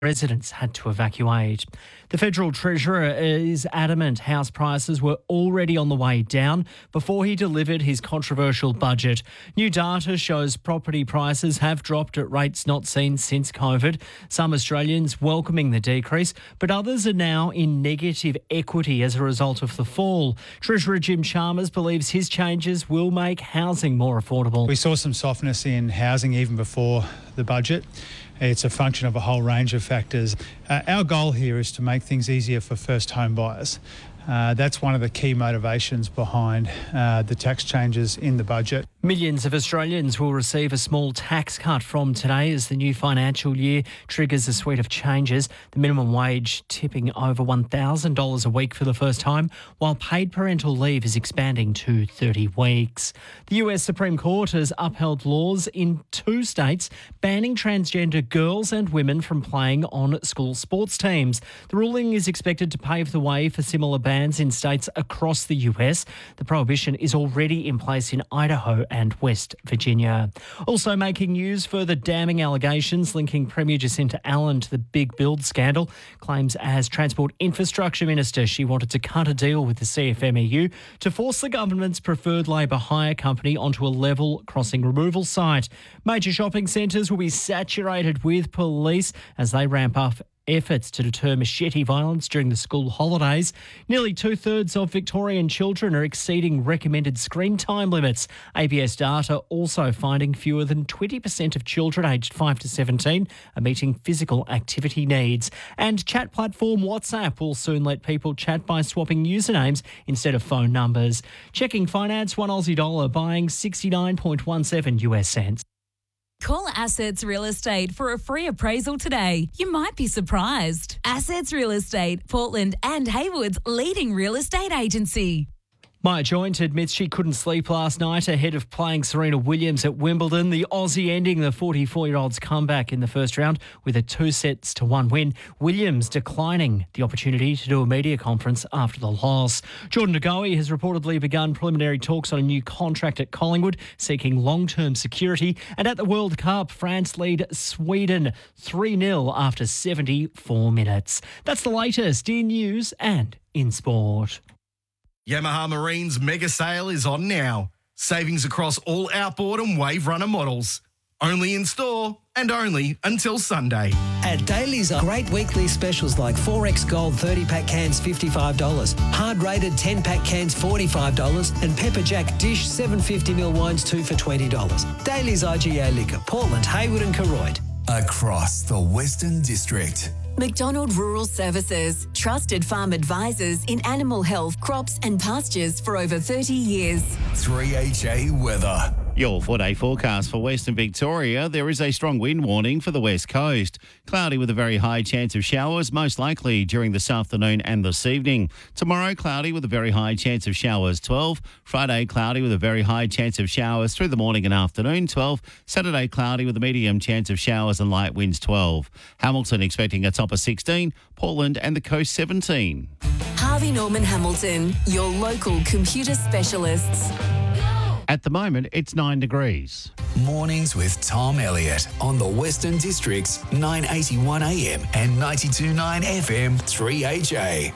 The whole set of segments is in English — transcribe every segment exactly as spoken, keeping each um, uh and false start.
Residents had to evacuate. The Federal Treasurer is adamant house prices were already on the way down before he delivered his controversial budget. New data shows property prices have dropped at rates not seen since COVID. Some Australians welcoming the decrease, but others are now in negative equity as a result of the fall. Treasurer Jim Chalmers believes his changes will make housing more affordable. We saw some softness in housing even before the budget. It's a function of a whole range of factors. Uh, our goal here is to make things easier for first home buyers. Uh, that's one of the key motivations behind uh, the tax changes in the budget. Millions of Australians will receive a small tax cut from today as the new financial year triggers a suite of changes. The minimum wage tipping over one thousand dollars a week for the first time, while paid parental leave is expanding to thirty weeks. The U S Supreme Court has upheld laws in two states banning transgender girls and women from playing on school sports teams. The ruling is expected to pave the way for similar bans in states across the U S. The prohibition is already in place in Idaho and West Virginia. Also making news, further damning allegations linking Premier Jacinta Allen to the big build scandal. Claims as Transport Infrastructure Minister she wanted to cut a deal with the C F M E U to force the government's preferred Labor hire company onto a level crossing removal site. Major shopping centres will be saturated with police as they ramp up efforts to deter machete violence during the school holidays. Nearly two-thirds of Victorian children are exceeding recommended screen time limits. A B S data also finding fewer than twenty percent of children aged five to seventeen are meeting physical activity needs. And chat platform WhatsApp will soon let people chat by swapping usernames instead of phone numbers. Checking finance, one Aussie dollar buying sixty-nine point one seven U S cents. Call Assets Real Estate for a free appraisal today. You might be surprised. Assets Real Estate, Portland and Haywood's leading real estate agency. Maya Joint admits she couldn't sleep last night ahead of playing Serena Williams at Wimbledon. The Aussie ending the forty-four-year-old's comeback in the first round with a two sets to one win. Williams declining the opportunity to do a media conference after the loss. Jordan De Goey has reportedly begun preliminary talks on a new contract at Collingwood, seeking long-term security. And at the World Cup, France lead Sweden three nil after seventy-four minutes. That's the latest in news and in sport. Yamaha Marine's mega sale is on now. Savings across all outboard and wave runner models. Only in store and only until Sunday. At Daly's, great weekly specials like four X Gold thirty-pack cans fifty-five dollars, hard-rated ten-pack cans forty-five dollars, and Pepper Jack dish seven fifty milliliter wines two for twenty dollars. Daly's I G A Liquor, Portland, Haywood and Koroyd. Across the Western District. McDonald Rural Services, trusted farm advisors in animal health, crops and pastures for over thirty years. three H A weather. Your four-day forecast for Western Victoria. There is a strong wind warning for the west coast. Cloudy with a very high chance of showers, most likely during this afternoon and this evening. Tomorrow, cloudy with a very high chance of showers, twelve. Friday, cloudy with a very high chance of showers through the morning and afternoon, twelve. Saturday, cloudy with a medium chance of showers and light winds, twelve. Hamilton expecting a top of sixteen. Portland and the coast, seventeen. Harvey Norman Hamilton, your local computer specialists. At the moment, it's nine degrees. Mornings with Tom Elliott on the Western District's nine eighty-one A M and ninety-two point nine F M three H A.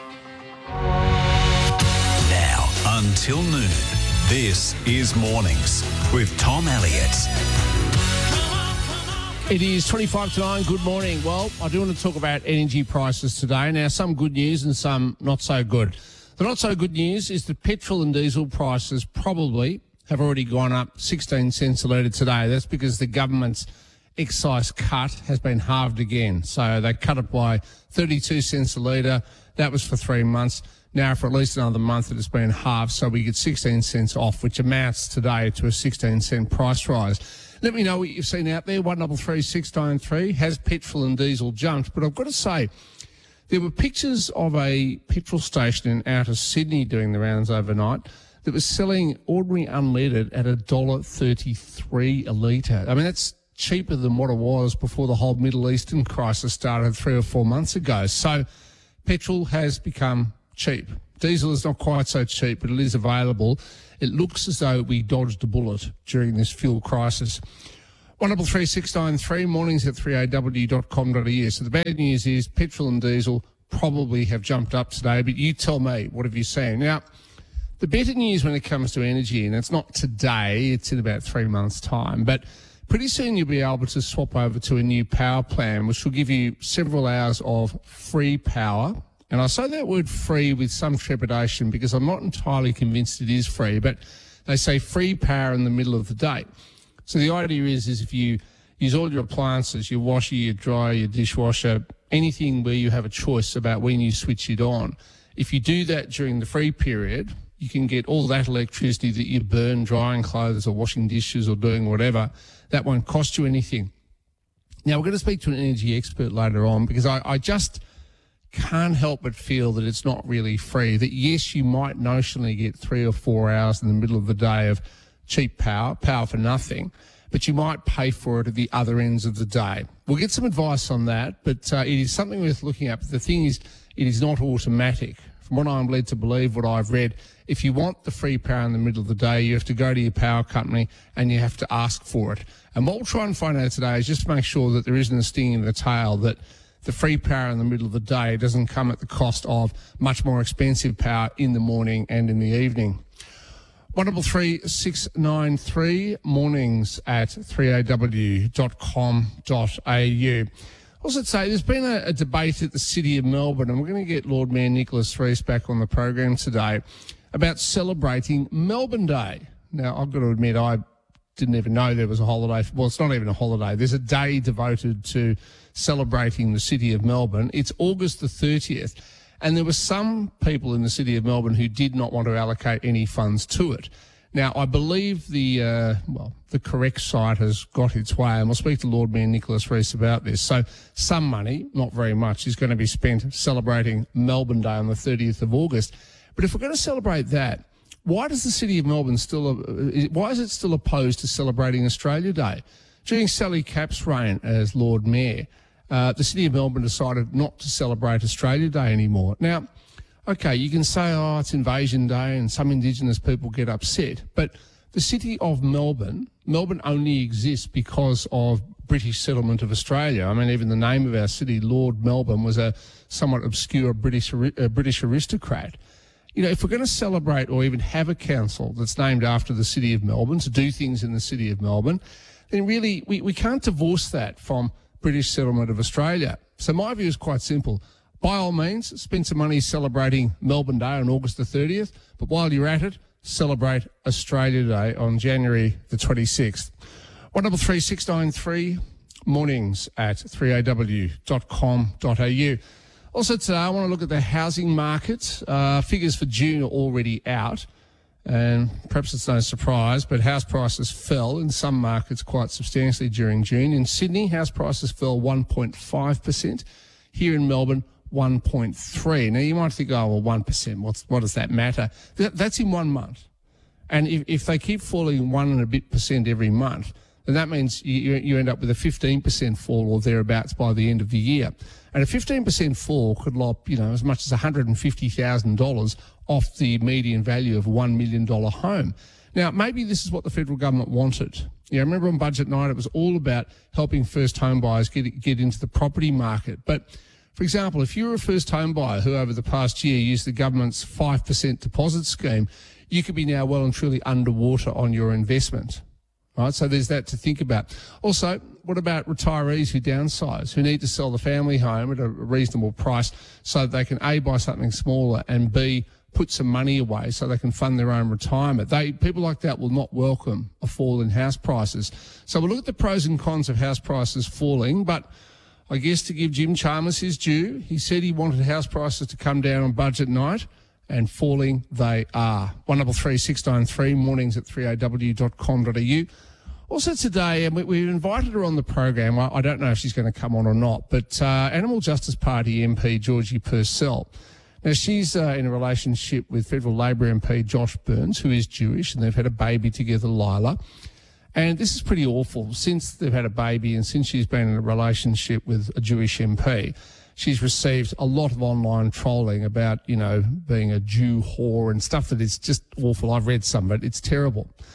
Now until noon, this is Mornings with Tom Elliott. It is twenty-five to nine. Good morning. Well, I do want to talk about energy prices today. Now, some good news and some not so good. The not so good news is that petrol and diesel prices probably have already gone up sixteen cents a litre today. That's because the government's excise cut has been halved again. So they cut it by thirty-two cents a litre. That was for three months. Now for at least another month it has been halved, so we get sixteen cents off, which amounts today to a sixteen cent price rise. Let me know what you've seen out there, one double three six nine three. Has petrol and diesel jumped? But I've got to say, there were pictures of a petrol station in outer Sydney doing the rounds overnight that was selling ordinary unleaded at one dollar thirty-three a litre. I mean, that's cheaper than what it was before the whole Middle Eastern crisis started three or four months ago. So petrol has become cheap. Diesel is not quite so cheap, but it is available. It looks as though we dodged a bullet during this fuel crisis. one double three six nine three, mornings at three a w dot com dot a u. So the bad news is petrol and diesel probably have jumped up today, but you tell me, what have you seen? Now, the better news when it comes to energy, and it's not today, it's in about three months' time, but pretty soon you'll be able to swap over to a new power plan, which will give you several hours of free power. And I say that word free with some trepidation because I'm not entirely convinced it is free, but they say free power in the middle of the day. So the idea is, is if you use all your appliances, your washer, your dryer, your dishwasher, anything where you have a choice about when you switch it on, if you do that during the free period, you can get all that electricity that you burn drying clothes or washing dishes or doing whatever. That won't cost you anything. Now, we're going to speak to an energy expert later on because I, I just can't help but feel that it's not really free, that yes, you might notionally get three or four hours in the middle of the day of cheap power, power for nothing, but you might pay for it at the other ends of the day. We'll get some advice on that, but uh, it is something worth looking at. But the thing is, it is not automatic. From what I'm led to believe, what I've read, if you want the free power in the middle of the day, you have to go to your power company and you have to ask for it. And what we'll try and find out today is just make sure that there isn't a sting in the tail, that the free power in the middle of the day doesn't come at the cost of much more expensive power in the morning and in the evening. one double three six nine three, mornings at three a w dot com dot a u. Also say there's been a, a debate at the City of Melbourne, and we're going to get Lord Mayor Nicholas Rees back on the program today about celebrating Melbourne Day. Now, I've got to admit, I didn't even know there was a holiday. Well, it's not even a holiday. There's a day devoted to celebrating the City of Melbourne. It's August the thirtieth, and there were some people in the City of Melbourne who did not want to allocate any funds to it. Now, I believe the uh, well, the correct site has got its way, and we'll speak to Lord Mayor Nicholas Rees about this. So some money, not very much, is going to be spent celebrating Melbourne Day on the thirtieth of August. But if we're going to celebrate that, why does the City of Melbourne still, uh, why is it still opposed to celebrating Australia Day? During Sally Capp's reign as Lord Mayor, uh, the City of Melbourne decided not to celebrate Australia Day anymore. Now, okay, you can say, oh, it's Invasion Day and some Indigenous people get upset, but the City of Melbourne, Melbourne only exists because of British settlement of Australia. I mean, even the name of our city, Lord Melbourne, was a somewhat obscure British, uh, British aristocrat. You know, if we're going to celebrate or even have a council that's named after the City of Melbourne to do things in the City of Melbourne, then really we, we can't divorce that from British settlement of Australia. So my view is quite simple. By all means, spend some money celebrating Melbourne Day on August the thirtieth, but while you're at it, celebrate Australia Day on January the twenty-sixth. one double three six nine three, mornings at three a w dot com dot a u. Also today, I want to look at the housing market. Uh, figures for June are already out, and perhaps it's no surprise, but house prices fell in some markets quite substantially during June. In Sydney, house prices fell one point five percent. Here in Melbourne, one point three. Now, you might think, oh, well, one percent, what's, what does that matter? That, that's in one month. And if, if they keep falling one and a bit percent every month, then that means you, you end up with a fifteen percent fall or thereabouts by the end of the year. And a fifteen percent fall could lop, you know, as much as one hundred fifty thousand dollars off the median value of a one million dollars home. Now, maybe this is what the federal government wanted. Yeah, I remember on budget night, it was all about helping first home buyers get, get into the property market. But for example, if you were a first home buyer who over the past year used the government's five percent deposit scheme, you could be now well and truly underwater on your investment. Right, so there's that to think about. Also, what about retirees who downsize, who need to sell the family home at a reasonable price so that they can A, buy something smaller, and B, put some money away so they can fund their own retirement? They people like that will not welcome a fall in house prices. So we'll look at the pros and cons of house prices falling, but I guess to give Jim Chalmers his due, he said he wanted house prices to come down on budget night, and falling they are. one double three six nine three, mornings at three a w dot com dot a u. Also today, and we, we've invited her on the program. I, I don't know if she's going to come on or not, but uh, Animal Justice Party M P Georgie Purcell. Now, she's uh, in a relationship with Federal Labor M P Josh Burns, who is Jewish, and they've had a baby together, Lila. And this is pretty awful. Since they've had a baby and since she's been in a relationship with a Jewish M P, she's received a lot of online trolling about, you know, being a Jew whore and stuff that is just awful. I've read some of it. It's terrible.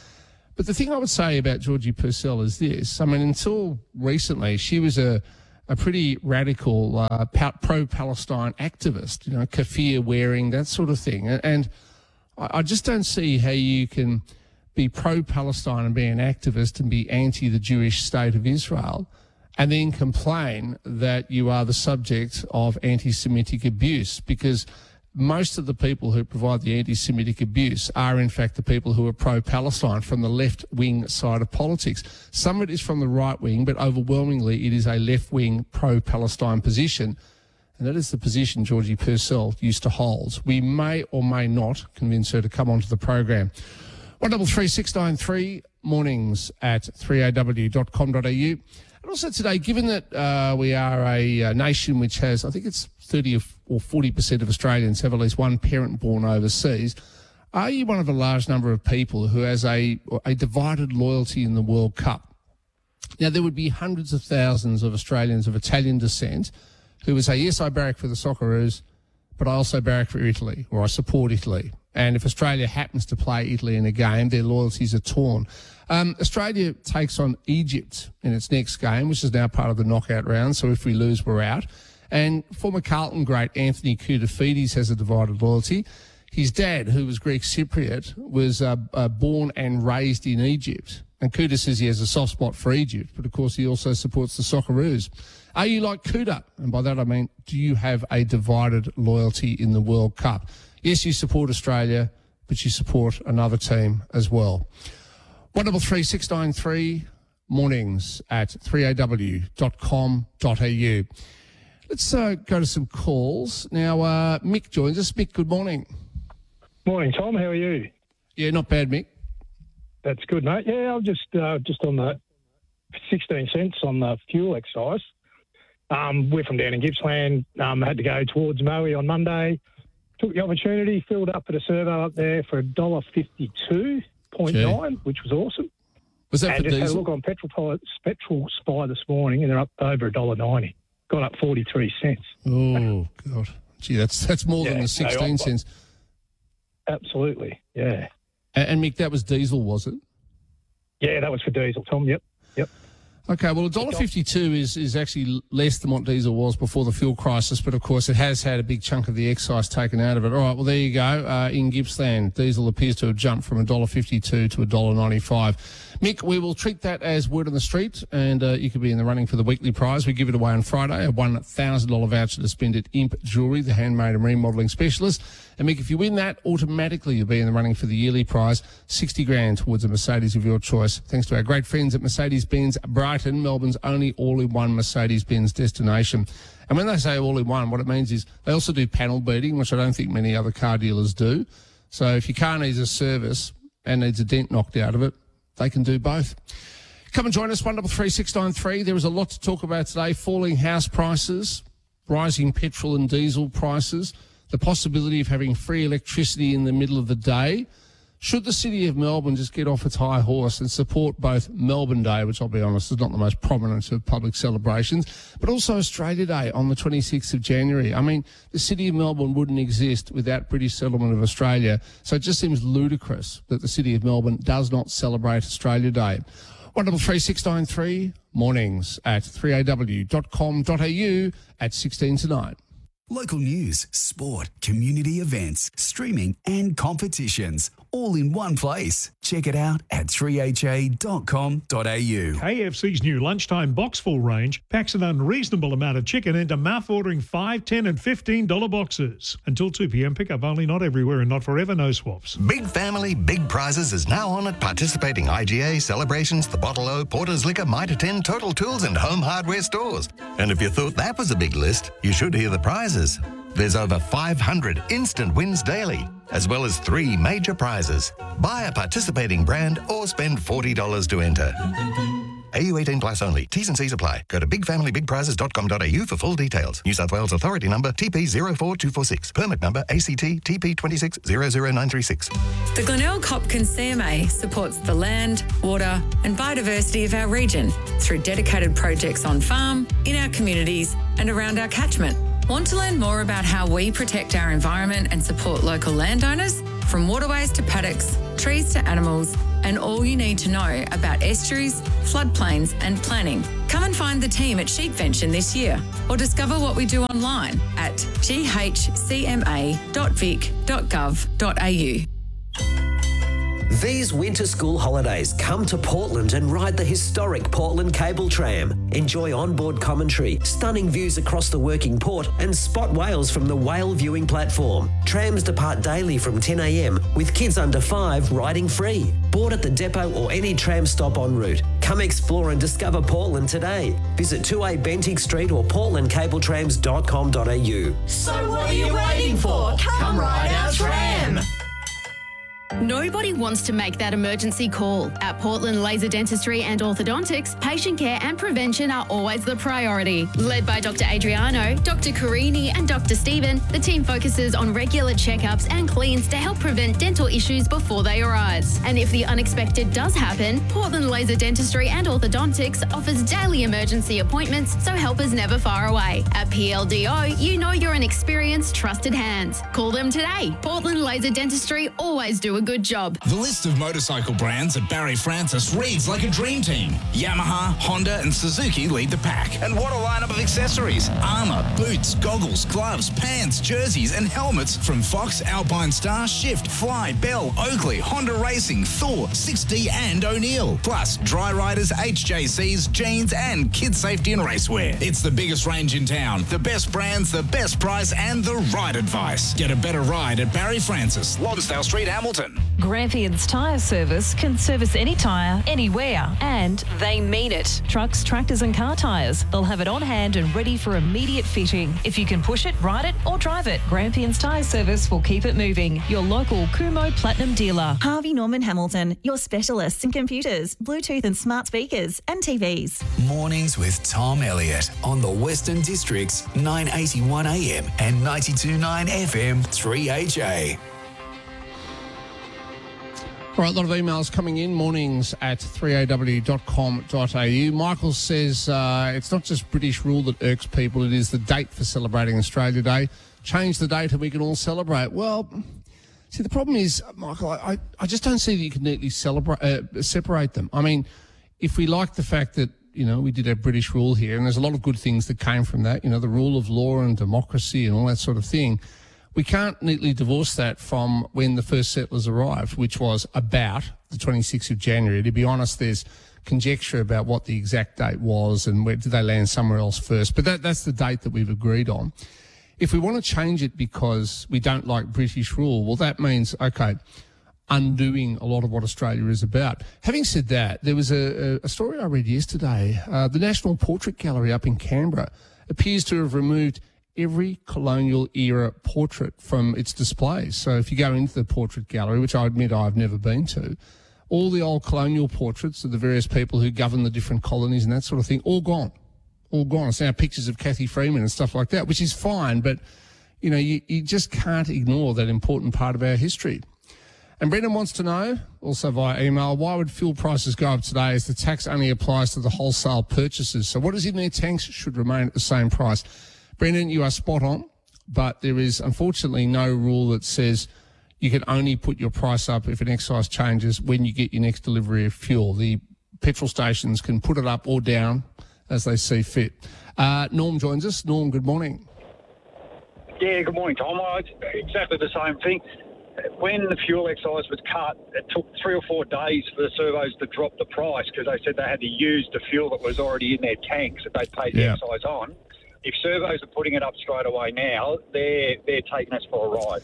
But the thing I would say about Georgie Purcell is this. I mean, until recently, she was a, a pretty radical uh, pro-Palestine activist, you know, keffiyeh wearing, that sort of thing. And I, I just don't see how you can be pro-Palestine and be an activist and be anti the Jewish state of Israel and then complain that you are the subject of anti-Semitic abuse, because most of the people who provide the anti-Semitic abuse are, in fact, the people who are pro-Palestine from the left-wing side of politics. Some of it is from the right wing, but overwhelmingly it is a left-wing pro-Palestine position, and that is the position Georgie Purcell used to hold. We may or may not convince her to come onto the program. one double three six nine three, mornings at three a w dot com dot a u. And also today, given that uh, we are a, a nation which has, I think it's thirty or forty percent of Australians have at least one parent born overseas, are you one of a large number of people who has a, a divided loyalty in the World Cup? Now, there would be hundreds of thousands of Australians of Italian descent who would say, yes, I barrack for the Socceroos, but I also barrack for Italy, or I support Italy. And if Australia happens to play Italy in a game, their loyalties are torn. Um, Australia takes on Egypt in its next game, which is now part of the knockout round. So if we lose, we're out. And former Carlton great Anthony Koutoufides has a divided loyalty. His dad, who was Greek Cypriot, was uh, uh, born and raised in Egypt. And Kouta says he has a soft spot for Egypt, but of course he also supports the Socceroos. Are you like Kouta? And by that I mean, do you have a divided loyalty in the World Cup? Yes, you support Australia, but you support another team as well. one double three six nine three, mornings at three a w dot com dot a u. Let's uh, go to some calls. Now, uh, Mick joins us. Mick, good morning. Morning, Tom. How are you? Yeah, not bad, Mick. That's good, mate. Yeah, I'm just uh, just on the sixteen cents on the fuel excise. Um, we're from down in Gippsland. Um, I had to go towards Maui on Monday. Took the opportunity, filled up at a servo up there for one dollar fifty-two point nine, which was awesome. Was that and for just diesel? had a look on Petrol, Petrol Spy this morning, and they're up over one dollar ninety. Got up forty-three cents. Oh, God. Gee, that's that's more Yeah, than the sixteen no, cents. Absolutely, yeah. And, and, Mick, that was diesel, was it? Yeah, that was for diesel, Tom. Yep, yep. Okay, well, one dollar fifty-two is, is actually less than what diesel was before the fuel crisis, but of course it has had a big chunk of the excise taken out of it. All right, well, there you go. Uh, in Gippsland, diesel appears to have jumped from one dollar fifty-two to one dollar ninety-five. Mick, we will treat that as word on the street, and uh, you could be in the running for the weekly prize. We give it away on Friday, a one thousand dollars voucher to spend at Imp Jewellery, the handmade and remodelling specialist. And Mick, if you win that, automatically you'll be in the running for the yearly prize, sixty grand towards a Mercedes of your choice, thanks to our great friends at Mercedes-Benz Brighton, Melbourne's only all-in-one Mercedes-Benz destination. And when they say all-in-one, what it means is they also do panel beating, which I don't think many other car dealers do. So if your car needs a service and needs a dent knocked out of it, they can do both. Come and join us, one double three six nine three. There is a lot to talk about today. Falling house prices, rising petrol and diesel prices, the possibility of having free electricity in the middle of the day. Should the city of Melbourne just get off its high horse and support both Melbourne Day, which I'll be honest is not the most prominent of public celebrations, but also Australia Day on the twenty-sixth of January? I mean, the city of Melbourne wouldn't exist without British settlement of Australia, so it just seems ludicrous that the city of Melbourne does not celebrate Australia Day. one double three six nine three, mornings at three a w dot com dot a u at sixteen to nine. Local news, sport, community events, streaming and competitions, all in one place. Check it out at three h a dot com dot a u. K F C's new lunchtime box-full range packs an unreasonable amount of chicken into mouth-watering five, ten and fifteen dollar boxes. Until two p.m, pick up only, not everywhere and not forever, no swaps. Big Family, Big Prizes is now on at participating I G A, Celebrations, The Bottle O, Porter's Liquor, Mitre ten, Total Tools and Home Hardware stores. And if you thought that was a big list, you should hear the prizes. There's over five hundred instant wins daily, as well as three major prizes. Buy a participating brand or spend forty dollars to enter. A U eighteen plus only. T's and C's apply. Go to big family big prizes dot com dot a u for full details. New South Wales Authority number T P zero four two four six. Permit number A C T T P two six zero zero nine three six. The Glenelg Hopkins C M A supports the land, water and biodiversity of our region through dedicated projects on farm, in our communities and around our catchment. Want to learn more about how we protect our environment and support local landowners? From waterways to paddocks, trees to animals, and all you need to know about estuaries, floodplains and planning. Come and find the team at Sheepvention this year or discover what we do online at g h c m a dot vic dot gov dot a u. These winter school holidays, come to Portland and ride the historic Portland Cable Tram. Enjoy onboard commentary, stunning views across the working port and spot whales from the whale viewing platform. Trams depart daily from ten a m with kids under five riding free. Board at the depot or any tram stop en route. Come explore and discover Portland today. Visit two A Bentinck Street or portland cable trams dot com dot a u. So what are you waiting for? Come ride our tram! Nobody wants to make that emergency call. At Portland Laser Dentistry and Orthodontics, patient care and prevention are always the priority. Led by Doctor Adriano, Doctor Carini and Doctor Stephen, the team focuses on regular checkups and cleans to help prevent dental issues before they arise. And if the unexpected does happen, Portland Laser Dentistry and Orthodontics offers daily emergency appointments, so help is never far away. At P L D O, you know you're an experienced, trusted hands. Call them today. Portland Laser Dentistry always do a good job. The list of motorcycle brands at Barry Francis reads like a dream team. Yamaha, Honda and Suzuki lead the pack. And what a lineup of accessories. Armour, boots, goggles, gloves, pants, jerseys and helmets from Fox, Alpine Star, Shift, Fly, Bell, Oakley, Honda Racing, Thor, six D and O'Neill. Plus Dry Riders, H J Cs, jeans and kid safety and racewear. It's the biggest range in town. The best brands, the best price and the right advice. Get a better ride at Barry Francis, Lonsdale Street, Hamilton. Grampians Tyre Service can service any tyre, anywhere, and they mean it. Trucks, tractors and car tyres. They'll have it on hand and ready for immediate fitting. If you can push it, ride it or drive it, Grampians Tyre Service will keep it moving. Your local Kumo Platinum dealer. Harvey Norman Hamilton, your specialists in computers, Bluetooth and smart speakers and T Vs. Mornings with Tom Elliott on the Western District's nine eighty-one A M and ninety-two point nine F M three H A. All right, a lot of emails coming in, mornings at three a w dot com dot a u. Michael says uh, it's not just British rule that irks people, it is the date for celebrating Australia Day. Change the date and we can all celebrate. Well, see, the problem is, Michael, I, I just don't see that you can neatly celebrate, uh, separate them. I mean, if we like the fact that, you know, we did have British rule here, and there's a lot of good things that came from that, you know, the rule of law and democracy and all that sort of thing, we can't neatly divorce that from when the first settlers arrived, which was about the twenty-sixth of January. To be honest, there's conjecture about what the exact date was and where did they land somewhere else first. But that, that's the date that we've agreed on. If we want to change it because we don't like British rule, well, that means, okay, undoing a lot of what Australia is about. Having said that, there was a, a story I read yesterday. Uh, the National Portrait Gallery up in Canberra appears to have removed every colonial era portrait from its displays. So if you go into the portrait gallery, which I admit I've never been to, all the old colonial portraits of the various people who governed the different colonies and that sort of thing, all gone. All gone. It's now pictures of Kathy Freeman and stuff like that, which is fine, but, you know, you, you just can't ignore that important part of our history. And Brendan wants to know, also via email, why would fuel prices go up today as the tax only applies to the wholesale purchases? So what is in their tanks should remain at the same price. Brendan, you are spot on, but there is unfortunately no rule that says you can only put your price up if an excise changes when you get your next delivery of fuel. The petrol stations can put it up or down as they see fit. Uh, Norm joins us. Norm, good morning. Yeah, good morning, Tom. I, exactly the same thing. When the fuel excise was cut, it took three or four days for the servos to drop the price because they said they had to use the fuel that was already in their tanks that they'd paid the Yeah. excise on. If servos are putting it up straight away now, they're they're taking us for a ride.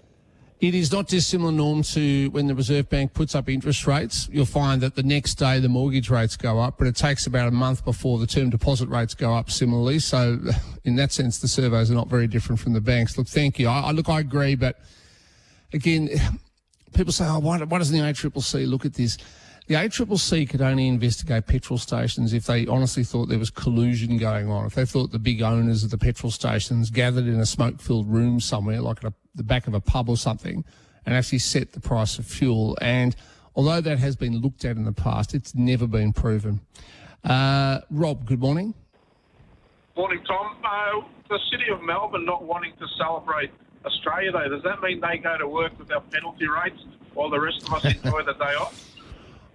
It is not dissimilar, Norm, to when the Reserve Bank puts up interest rates. You'll find that the next day the mortgage rates go up, but it takes about a month before the term deposit rates go up similarly. So in that sense, the servos are not very different from the banks. Look, thank you. I, I look, I agree, but again, people say, oh, why, why doesn't the A C C C look at this? The A C C C could only investigate petrol stations if they honestly thought there was collusion going on, if they thought the big owners of the petrol stations gathered in a smoke-filled room somewhere, like at a, the back of a pub or something, and actually set the price of fuel. And although that has been looked at in the past, it's never been proven. Uh, Rob, good morning. Morning, Tom. Uh, the City of Melbourne not wanting to celebrate Australia Day, does that mean they go to work with our penalty rates while the rest of us enjoy the day off?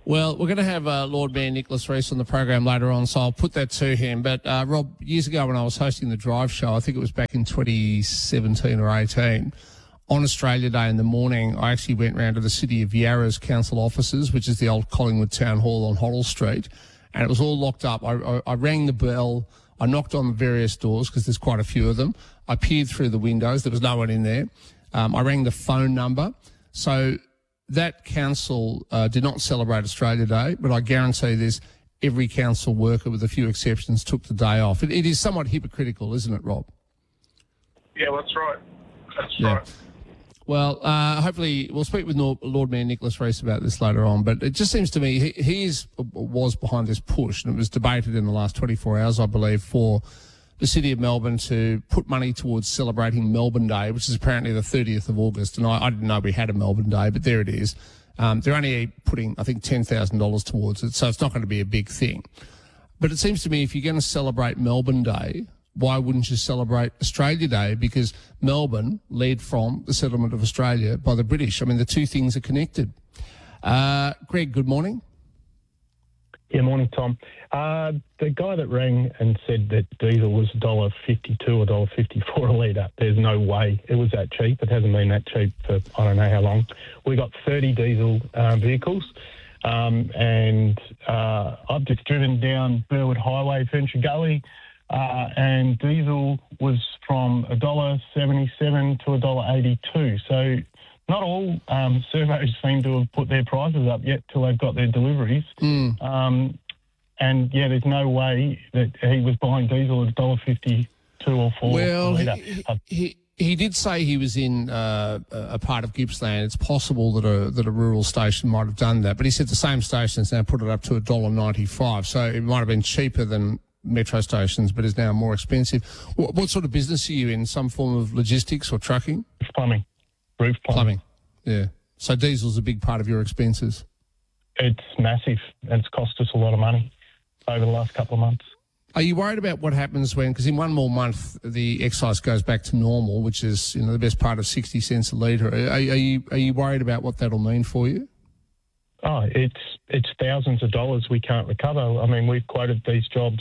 Well, we're going to have uh, Lord Mayor Nicholas Reece on the program later on, so I'll put that to him. But, uh, Rob, years ago when I was hosting the Drive Show, I think it was back in twenty seventeen or eighteen, on Australia Day in the morning, I actually went round to the City of Yarra's council offices, which is the old Collingwood Town Hall on Hoddle Street, and it was all locked up. I, I, I rang the bell. I knocked on the various doors because there's quite a few of them. I peered through the windows. There was no one in there. Um, I rang the phone number. So that council uh, did not celebrate Australia Day, but I guarantee this, every council worker, with a few exceptions, took the day off. It, it is somewhat hypocritical, isn't it, Rob? Yeah, that's right. That's Yeah. right. Well, uh, hopefully we'll speak with Nor- Lord Mayor Nicholas Reece about this later on, but it just seems to me he, he is, was behind this push, and it was debated in the last twenty-four hours, I believe, for the City of Melbourne to put money towards celebrating Melbourne Day, which is apparently the thirtieth of August, and I, I didn't know we had a Melbourne Day, but there it is. Um, they're only putting, I think, ten thousand dollars towards it, so it's not going to be a big thing. But it seems to me if you're going to celebrate Melbourne Day, why wouldn't you celebrate Australia Day? Because Melbourne led from the settlement of Australia by the British. I mean, the two things are connected. Uh, Greg, good morning. Yeah, morning, Tom. Uh, the guy that rang and said that diesel was one dollar fifty-two or one dollar fifty-four a litre, there's no way it was that cheap. It hasn't been that cheap for I don't know how long. We got thirty diesel uh, vehicles, um, and uh, I've just driven down Burwood Highway, Venture Gully, uh, and diesel was from one dollar seventy-seven to one dollar eighty-two. So not all um, surveys seem to have put their prices up yet till they've got their deliveries. Mm. Um, and, yeah, there's no way that he was buying diesel at one dollar fifty-two or four. Well, a litre. he, he, he did say he was in uh, a part of Gippsland. It's possible that a that a rural station might have done that, but he said the same stations now put it up to one dollar ninety-five. So it might have been cheaper than metro stations, but is now more expensive. What, what sort of business are you in? Some form of logistics or trucking? Plumbing. Roof plumbing. Plumbing, yeah. So diesel's a big part of your expenses. It's massive, and it's cost us a lot of money over the last couple of months. Are you worried about what happens when, because in one more month the excise goes back to normal, which is, you know, the best part of sixty cents a litre. Are, are you are you worried about what that'll mean for you? Oh, it's it's thousands of dollars we can't recover. I mean, we've quoted these jobs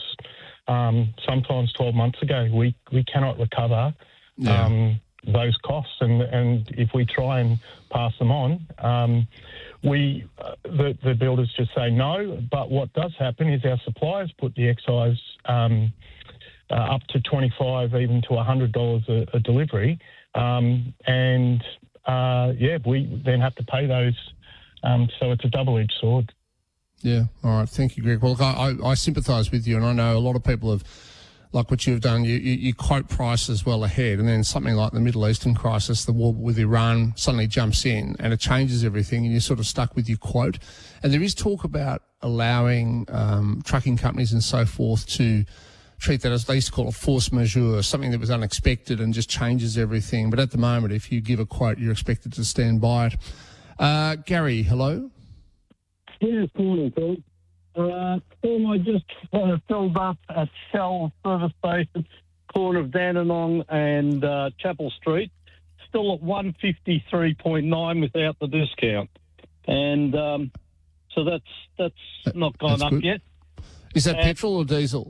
um, sometimes twelve months ago. We we cannot recover Yeah. um, those costs, and and if we try and pass them on, um, we uh, the the builders just say no. But what does happen is our suppliers put the excise um, uh, up to twenty-five, even to one hundred dollars a, a delivery, um, and uh, yeah, we then have to pay those. Um, so it's a double-edged sword. Yeah. All right. Thank you, Greg. Well, look, I, I, I sympathise with you, and I know a lot of people have, like what you've done, you, you, you quote prices well ahead, and then something like the Middle Eastern crisis, the war with Iran, suddenly jumps in and it changes everything, and you're sort of stuck with your quote. And there is talk about allowing um, trucking companies and so forth to treat that as they used to call a force majeure, something that was unexpected and just changes everything. But at the moment, if you give a quote, you're expected to stand by it. Uh, Gary, hello. Yes, morning, Phil. Uh, Tom, I just uh, filled up at Shell service station, corner of Dandenong and uh, Chapel Street, still at one fifty-three point nine without the discount. And um, so that's that's not gone That's up good. yet. Is that And- petrol or diesel?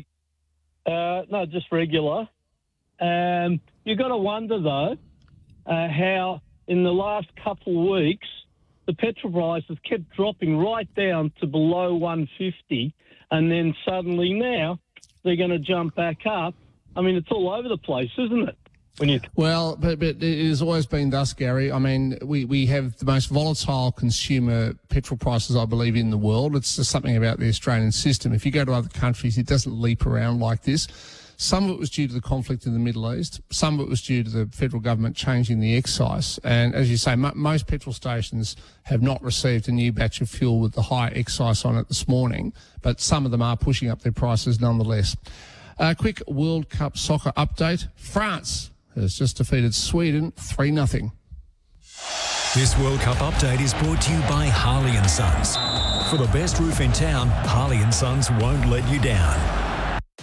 Uh, no, just regular. Um, you've got to wonder, though, uh, how in the last couple of weeks the petrol prices kept dropping right down to below one fifty, and then suddenly now they're going to jump back up. I mean, it's all over the place, isn't it? When you Well, but, but it has always been thus, Gary. I mean, we, we have the most volatile consumer petrol prices, I believe, in the world. It's just something about the Australian system. If you go to other countries, it doesn't leap around like this. Some of it was due to the conflict in the Middle East. Some of it was due to the federal government changing the excise. And as you say, m- most petrol stations have not received a new batch of fuel with the high excise on it this morning, but some of them are pushing up their prices nonetheless. A quick World Cup soccer update. France has just defeated Sweden three nothing. This World Cup update is brought to you by Harley and Sons. For the best roof in town, Harley and Sons won't let you down.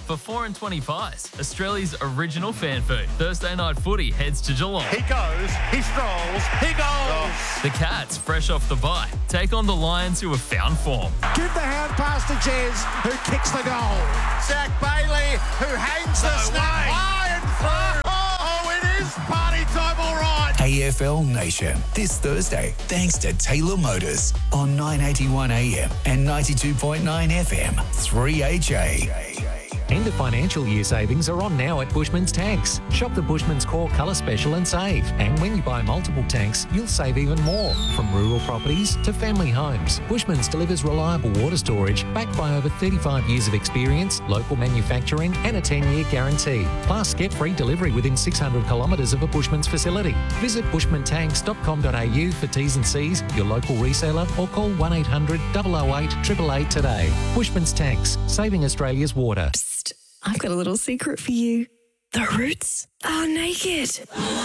For four and twenty-fives, Australia's original fan food. Thursday night footy heads to Geelong. He goes, he strolls, he goes. The Cats, fresh off the bye, take on the Lions who have found form. Give the hand pass to Jez, who kicks the goal. Zach Bailey, who hangs the snap high and through. Oh, it is party time, all right. A F L Nation this Thursday, thanks to Taylor Motors on nine eighty-one A M and ninety-two point nine F M, three H A. End of financial year savings are on now at Bushman's Tanks. Shop the Bushman's Core Colour Special and save. And when you buy multiple tanks, you'll save even more. From rural properties to family homes, Bushman's delivers reliable water storage backed by over thirty-five years of experience, local manufacturing and a ten-year guarantee. Plus, get free delivery within six hundred kilometres of a Bushman's facility. Visit bushman tanks dot com dot a u for T's and C's, your local reseller, or call one eight hundred, double oh eight, eight eight eight today. Bushman's Tanks, saving Australia's water. I've got a little secret for you. The Roots are naked.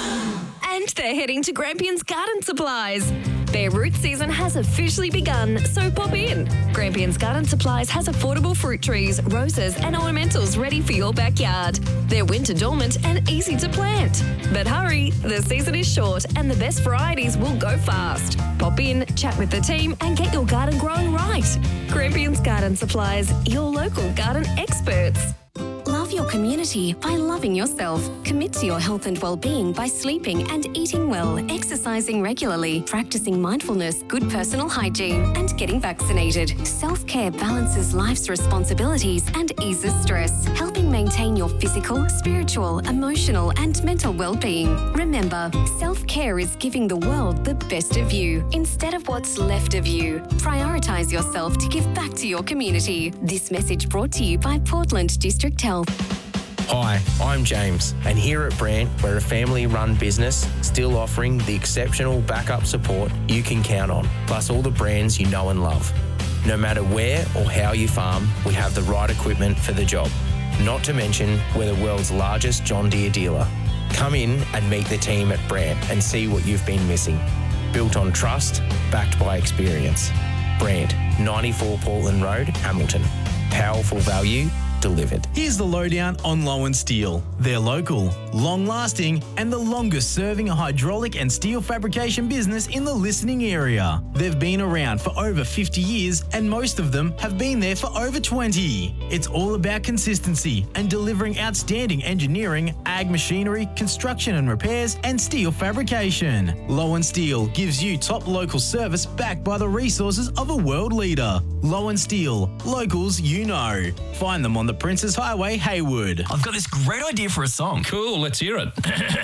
And they're heading to Grampians Garden Supplies. Their root season has officially begun, so pop in. Grampians Garden Supplies has affordable fruit trees, roses and ornamentals ready for your backyard. They're winter dormant and easy to plant. But hurry, the season is short and the best varieties will go fast. Pop in, chat with the team and get your garden growing right. Grampians Garden Supplies, your local garden experts. Love your community by loving yourself. Commit to your health and well-being by sleeping and eating well, exercising regularly, practicing mindfulness, good personal hygiene, and getting vaccinated. Self-care balances life's responsibilities and eases stress, helping maintain your physical, spiritual, emotional, and mental well-being. Remember, self-care is giving the world the best of you instead of what's left of you. Prioritise yourself to give back to your community. This message brought to you by Portland District Health. Hi, I'm James, and here at Brandt, we're a family-run business still offering the exceptional backup support you can count on, plus all the brands you know and love. No matter where or how you farm, we have the right equipment for the job. Not to mention, we're the world's largest John Deere dealer. Come in and meet the team at Brandt and see what you've been missing. Built on trust, backed by experience. Brandt, ninety-four Portland Road, Hamilton. Powerful value delivered. Here's the lowdown on Lowen Steel. They're local, long-lasting, and the longest-serving hydraulic and steel fabrication business in the listening area. They've been around for over fifty years, and most of them have been there for over twenty. It's all about consistency and delivering outstanding engineering, ag machinery, construction and repairs, and steel fabrication. Lowen Steel gives you top local service backed by the resources of a world leader. Lowen Steel, locals you know. Find them on the Princes Highway, Haywood. I've got this great idea for a song. Cool, let's hear it.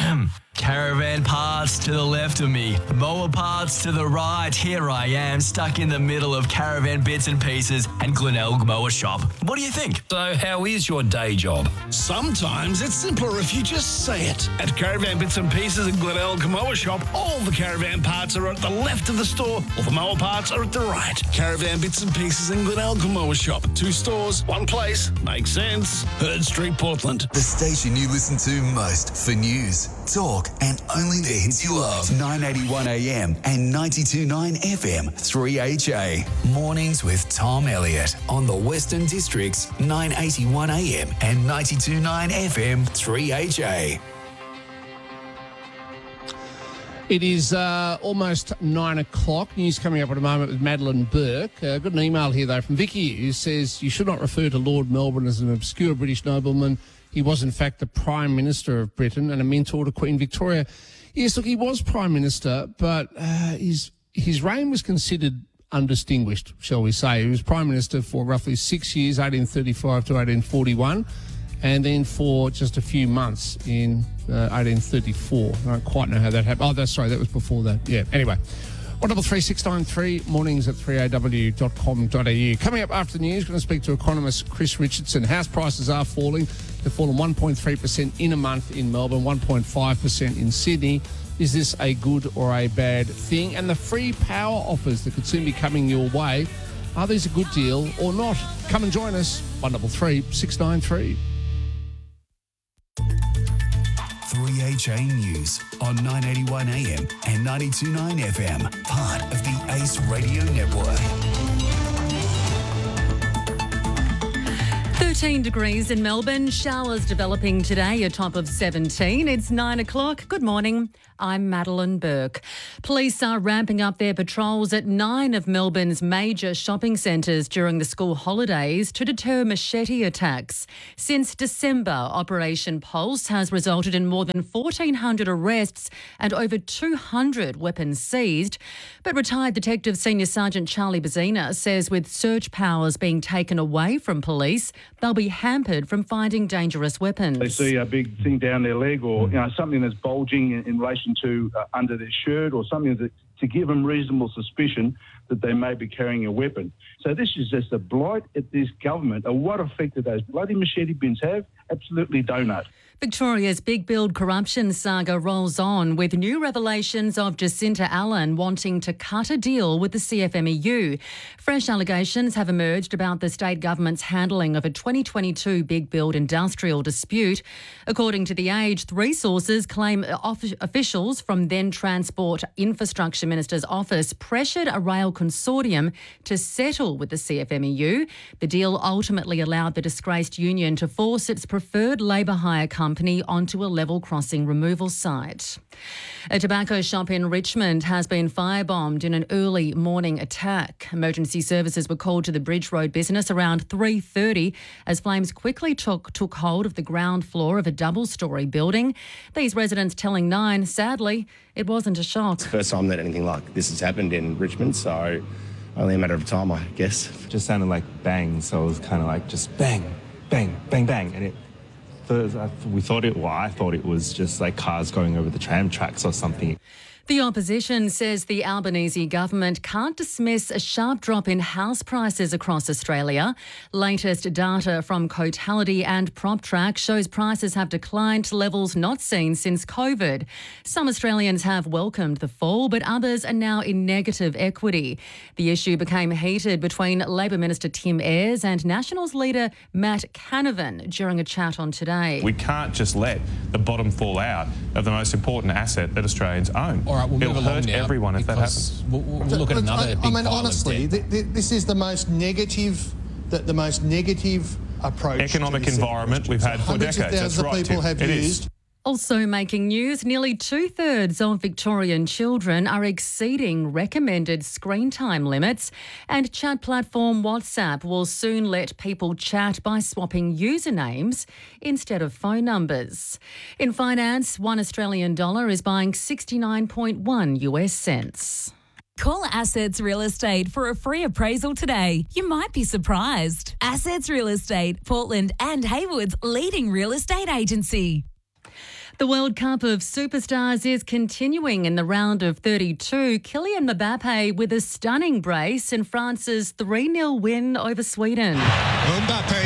Caravan parts to the left of me, mower parts to the right. Here I am, stuck in the middle of Caravan Bits and Pieces and Glenelg Mower Shop. What do you think? So how is your day job? Sometimes it's simpler if you just say it. At Caravan Bits and Pieces and Glenelg Mower Shop, all the caravan parts are at the left of the store, all the mower parts are at the right. Caravan Bits and Pieces and Glenelg Mower Shop. Two stores, one place. Makes sense. Herd Street, Portland. The station you listen to most for news, talk, and only the hits you love. nine eighty-one A M and ninety-two point nine F M, three H A. Mornings with Tom Elliott on the Western District's nine eighty-one A M and ninety-two point nine F M, three H A. It is uh, almost nine o'clock. News coming up at a moment with Madeline Burke. Uh, got an email here, though, from Vicky, who says you should not refer to Lord Melbourne as an obscure British nobleman. He was, in fact, the Prime Minister of Britain and a mentor to Queen Victoria. Yes, look, he was Prime Minister, but uh, his his reign was considered undistinguished, shall we say. He was Prime Minister for roughly six years, eighteen thirty-five to eighteen forty-one, and then for just a few months in uh, eighteen thirty-four. I don't quite know how that happened. Oh, that's sorry, that was before that. Yeah, anyway. one double three six nine three, mornings at three a w dot com dot a u. Coming up after the news, going to speak to economist Chris Richardson. House prices are falling. They've fallen one point three percent in a month in Melbourne, one point five percent in Sydney. Is this a good or a bad thing? And the free power offers that could soon be coming your way, are these a good deal or not? Come and join us, one double three six nine three. three H A News on nine eighty-one A M and ninety-two point nine F M, part of the Ace Radio Network. thirteen degrees in Melbourne, showers developing today, a top of seventeen. It's nine o'clock. Good morning. I'm Madeline Burke. Police are ramping up their patrols at nine of Melbourne's major shopping centres during the school holidays to deter machete attacks. Since December, Operation Pulse has resulted in more than fourteen hundred arrests and over two hundred weapons seized. But retired Detective Senior Sergeant Charlie Bazzina says with search powers being taken away from police, they'll be hampered from finding dangerous weapons. They see a big thing down their leg or you know something that's bulging in, in relation to uh, under their shirt or something that, to give them reasonable suspicion that they may be carrying a weapon. So this is just a blight at this government. And what effect do those bloody machete bins have? Absolutely donut. Victoria's big build corruption saga rolls on with new revelations of Jacinta Allen wanting to cut a deal with the C F M E U. Fresh allegations have emerged about the state government's handling of a twenty twenty-two big build industrial dispute. According to The Age, three sources claim officials from then Transport Infrastructure Minister's office pressured a rail consortium to settle with the C F M E U. The deal ultimately allowed the disgraced union to force its preferred labour hire company company onto a level crossing removal site. A tobacco shop in Richmond has been firebombed in an early morning attack. Emergency services were called to the Bridge Road business around three thirty as flames quickly took, took hold of the ground floor of a double-storey building. These residents telling Nine, sadly, it wasn't a shock. It's the first time that anything like this has happened in Richmond, so only a matter of time, I guess. It just sounded like bang, so it was kind of like just bang, bang, bang, bang, and it we thought it, well, I thought it was just like cars going over the tram tracks or something. The opposition says the Albanese government can't dismiss a sharp drop in house prices across Australia. Latest data from Cotality and PropTrack shows prices have declined to levels not seen since COVID. Some Australians have welcomed the fall, but others are now in negative equity. The issue became heated between Labor Minister Tim Ayres and Nationals leader Matt Canavan during a chat on Today. We can't just let the bottom fall out of the most important asset that Australians own. All right, we'll It'll move along hurt now everyone if that happens. We'll, we'll look at another I, big I mean, pile honestly, of debt. th- th- this is the most negative, the, the most negative approach. Economic to this environment we've had for Hundreds decades. Of thousands That's right, of people Tim. have It used. is. Also making news, nearly two-thirds of Victorian children are exceeding recommended screen time limits, and chat platform WhatsApp will soon let people chat by swapping usernames instead of phone numbers. In finance, one Australian dollar is buying sixty-nine point one US cents. Call Assets Real Estate for a free appraisal today. You might be surprised. Assets Real Estate, Portland and Haywood's leading real estate agency. The World Cup of Superstars is continuing in the round of thirty-two. Kylian Mbappe with a stunning brace in France's three nil win over Sweden. Mbappe.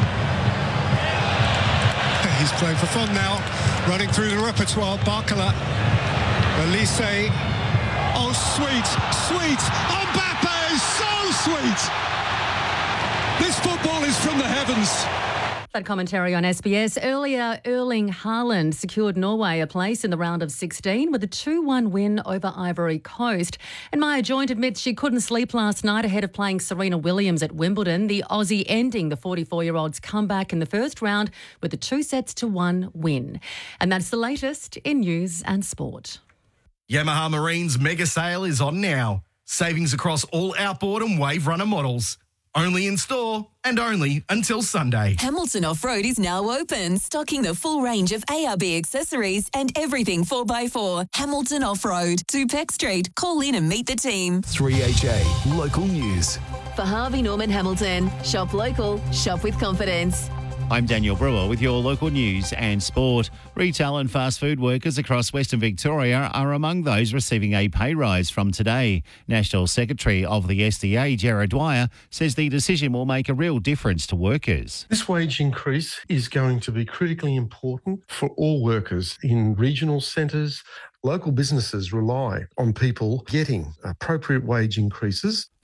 He's playing for fun now. Running through the repertoire. Barcola. Elise. Oh, sweet, sweet. Mbappe is so sweet. This football is from the heavens. That commentary on S B S. Earlier, Erling Haaland secured Norway a place in the round of sixteen with a two one win over Ivory Coast. And Maya Joint admits she couldn't sleep last night ahead of playing Serena Williams at Wimbledon. The Aussie ending the forty-four-year-old's comeback in the first round with a two sets to one win. And that's the latest in news and sport. Yamaha Marine's mega sale is on now. Savings across all outboard and wave runner models. Only in store and only until Sunday. Hamilton Off-Road is now open, stocking the full range of A R B accessories and everything four by four. Hamilton Off-Road, two Peck Street. Call in and meet the team. three H A Local News. For Harvey Norman Hamilton, shop local, shop with confidence. I'm Daniel Brewer with your local news and sport. Retail and fast food workers across Western Victoria are among those receiving a pay rise from today. National Secretary of the S D A, Jared Dwyer, says the decision will make a real difference to workers. This wage increase is going to be critically important for all workers in regional centres. Local businesses rely on people getting appropriate wage increases.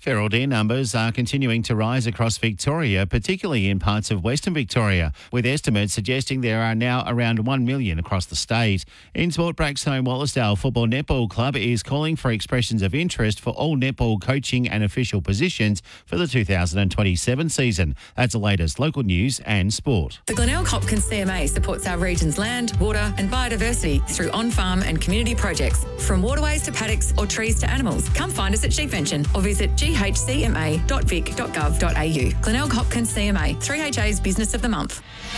Feral deer numbers are continuing to rise across Victoria, particularly in parts of Western Victoria, with estimates suggesting there are now around one million across the state. In sport, Braxton Wallasdale Football Netball Club is calling for expressions of interest for all netball coaching and official positions for the two thousand twenty-seven season. That's the latest local news and sport. The Glenelg Hopkins C M A supports our region's land, water and biodiversity through on-farm and community projects. From waterways to paddocks or trees to animals, come find us at Sheepvention or visit g h c m a dot vic dot gov dot a u. Glenelg Hopkins C M A, three H A's Business of the Month.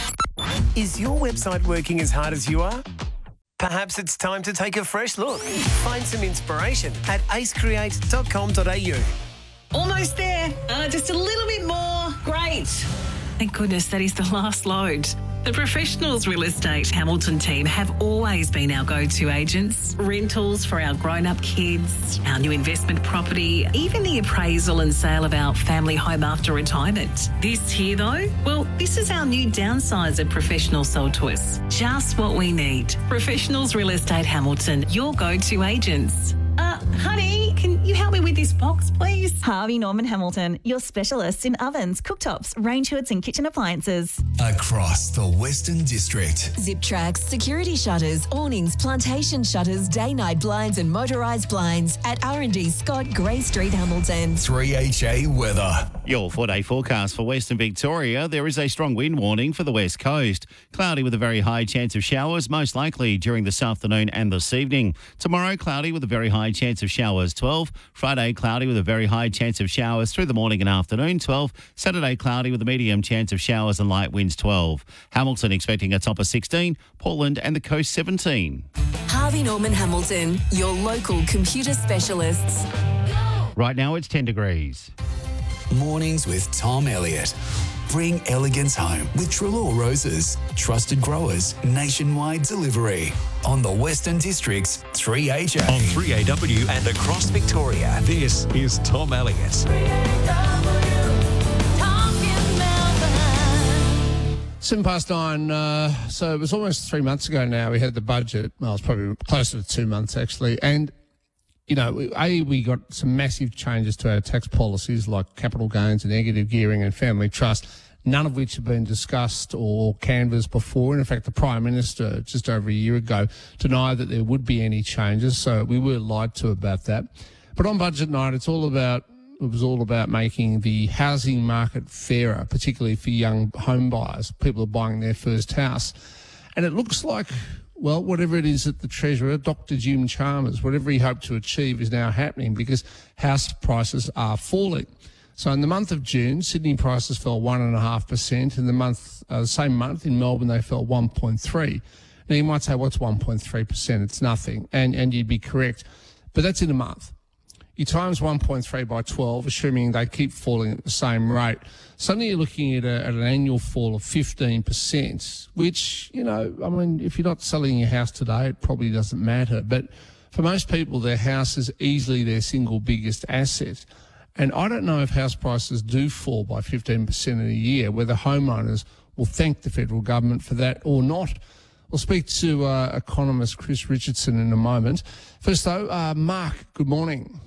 Is your website working as hard as you are? Perhaps it's time to take a fresh look. Find some inspiration at ace create dot com dot a u. Almost there. Uh, just a little bit more. Great. Thank goodness that is the last load. The Professionals Real Estate Hamilton team have always been our go-to agents. Rentals for our grown-up kids, our new investment property, even the appraisal and sale of our family home after retirement. This here, though, well, this is our new downsizer professional sold to us. Just what we need. Professionals Real Estate Hamilton, your go-to agents. Uh, honey, can you help me with this box, please? Harvey Norman Hamilton, your specialists in ovens, cooktops, range hoods and kitchen appliances. Across the Western District. Zip tracks, security shutters, awnings, plantation shutters, day-night blinds and motorised blinds at R and D Scott, Grey Street, Hamilton. three H A weather. Your four-day forecast for Western Victoria. There is a strong wind warning for the west coast. Cloudy with a very high chance of showers, most likely during this afternoon and this evening. Tomorrow, cloudy with a very high chance of showers, twelve. Friday, cloudy with a very high chance of showers through the morning and afternoon, twelve. Saturday, cloudy with a medium chance of showers and light winds, twelve. Hamilton expecting a top of sixteen. Portland and the coast, seventeen. Harvey Norman Hamilton, your local computer specialists. Right now, it's ten degrees. Mornings with Tom Elliott. Bring elegance home with Trelaw Roses. Trusted growers, nationwide delivery. On the Western District's three H A. On three A W and across Victoria, this is Tom Elliott. Seven past nine. Uh, so it was almost three months ago now. We had the budget. Well, it's probably closer to two months actually. And, you know, A, we got some massive changes to our tax policies like capital gains and negative gearing and family trust, none of which have been discussed or canvassed before. And in fact, the Prime Minister just over a year ago denied that there would be any changes. So we were lied to about that. But on budget night, it's all about It was all about making the housing market fairer, particularly for young home buyers, people who are buying their first house. And it looks like, well, whatever it is that the Treasurer, Doctor Jim Chalmers, whatever he hoped to achieve is now happening because house prices are falling. So in the month of June, Sydney prices fell one point five percent. In the month, uh, the same month in Melbourne, they fell one point three. Now, you might say, what's one point three percent? It's nothing. And, and you'd be correct. But that's in a month. You times one point three by twelve, assuming they keep falling at the same rate. Suddenly you're looking at, a, at an annual fall of fifteen percent, which, you know, I mean, if you're not selling your house today, it probably doesn't matter. But for most people, their house is easily their single biggest asset. And I don't know if house prices do fall by fifteen percent in a year, whether homeowners will thank the federal government for that or not. We'll speak to uh, economist Chris Richardson in a moment. First, though, uh, Mark, good morning.